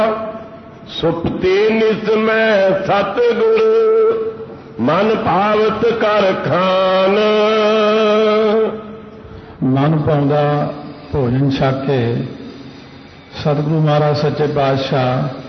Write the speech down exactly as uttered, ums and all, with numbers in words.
ਸੁਪਤੀ ਨਿਸ ਮੈਂ ਸਤਿਗੁਰ ਮਨ ਭਾਵਤ ਕਰ ਖਾਨ। ਮਨ ਪਾਉਂਦਾ ਭੋਜਨ ਛਕ ਕੇ ਸਤਿਗੁਰੂ ਮਹਾਰਾਜ ਸੱਚੇ ਪਾਤਸ਼ਾਹ